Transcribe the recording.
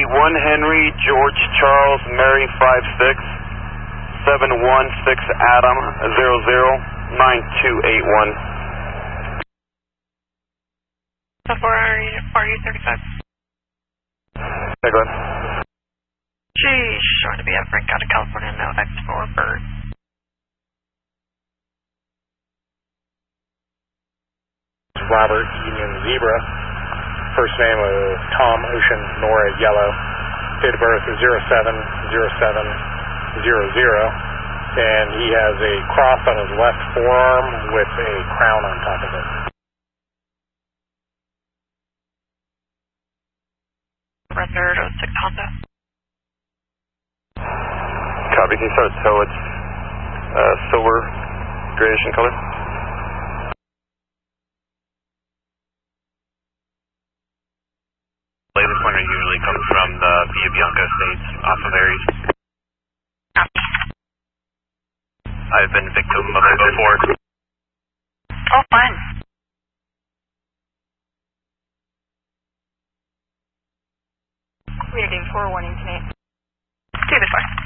Henry, George Charles, Mary 56, 716 Adam, 009281. Before RU35. Hey, go ahead. She's showing to be at Frank out of California, no X4 bird. Robert Union Zebra. First name of Tom Ocean Nora Yellow. Date of birth is 070700. And he has a cross on his left forearm with a crown on top of it. Render 06 Honda. Copy, can you start to tell it's silver grayish in color? Latest pointer usually comes from the Villa Bianca Estates off of Aries. I've been victim of it before. Oh, fine. Reading 4 warning tonight. David, fine.